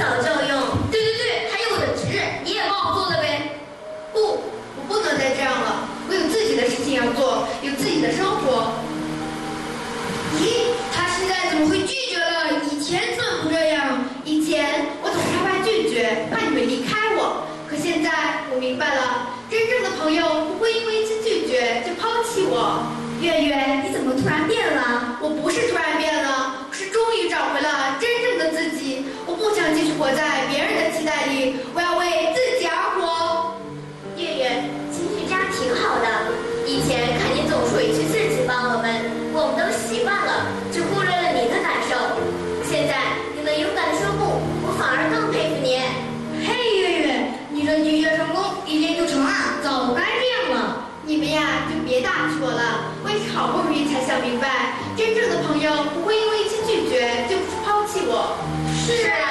早就用。 对对对，还有我的职，你也帮我做了呗？不，我不能再这样了，我有自己的事情要做，有自己的生活。咦，他现在怎么会拒绝了？以前怎么不这样？以前我总是害怕拒绝，怕你们离开我。可现在我明白了，真正的朋友不会因为一次拒绝就抛弃我。 月月，你怎么突然变了？ 我不是突然变了，我是终于找回了真正的自己。我不想继续活在别人的期待里，我要为自己而活。 月月，其实这样挺好的。以前看你总是委屈自己帮我们都习惯了，只忽略了你的感受。现在你能勇敢的说不，我反而更佩服你。 嘿，月月，你的拒绝成功，一见就成啊，早该这样了。你们呀，就别打趣我了，我也是好不容易才想明白，真正的朋友不会因为一次拒绝就抛弃我。 是啊。